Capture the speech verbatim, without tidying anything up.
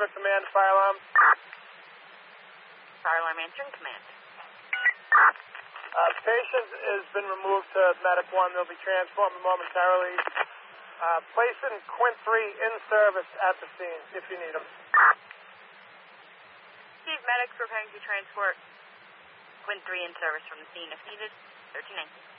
Eva, command fire alarm. Fire alarm answering command. Uh, patient has been removed to Medic one. They'll be transformed momentarily. Uh, placing Quint three in service at the scene if you need them. Chief Medics preparing to transport Quint three in service from the scene if needed. thirteen nineteen.